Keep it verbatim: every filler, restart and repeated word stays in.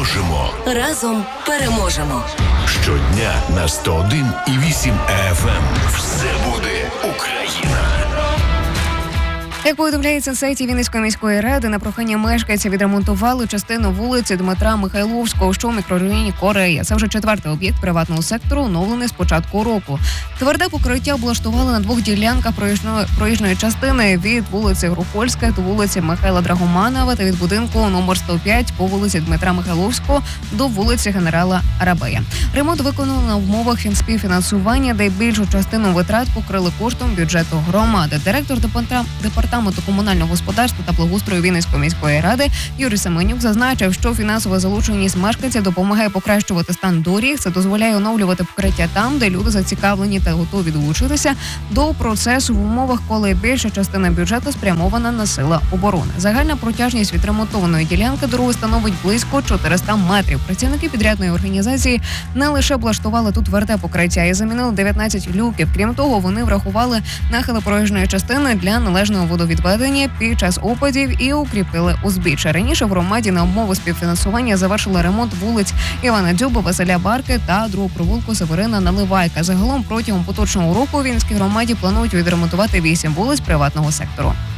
допоможемо. Разом переможемо. Щодня на сто один і вісім еф ем. Все буде Україна. Як повідомляється на сайті Вінницької міської ради, на прохання мешканців відремонтували частину вулиці Дмитра Михайловського, що в мікрорайоні Корея. Це вже четвертий об'єкт приватного сектору, оновлений з початку року. Тверде покриття облаштували на двох ділянках проїжджої, проїжджої частини від вулиці Грухольська до вулиці Михайла Драгоманова та від будинку номер сто п'ять по вулиці Дмитра Михайловського до вулиці Генерала Арабея. Ремонт виконано на умовах фінспівфінансування, де більшу частину витрат покрили коштом бюджету громади. Директор департаменту комунального господарства та благоустрою Вінницької міської ради Юрій Семенюк зазначив, що фінансова залученість мешканців допомагає покращувати стан доріг. Це дозволяє оновлювати покриття там, де люди зацікавлені та готові долучитися до процесу в умовах, коли більша частина бюджету спрямована на сили оборони. Загальна протяжність відремонтованої ділянки дороги становить близько чотириста метрів. Працівники підрядної організації не лише облаштували тут тверде покриття і замінили дев'ятнадцять люків. Крім того, вони врахували нахили проїжджої частини для належного водовідведення під час опадів і укріпили узбіччя. Раніше в громаді на умови співфінансування завершили ремонт вулиць Івана Дзюби, Василя Барки та другого провулку Северина Наливайка. Загалом протягом поточного року у Вінницькій громаді планують відремонтувати вісім вулиць приватного сектору.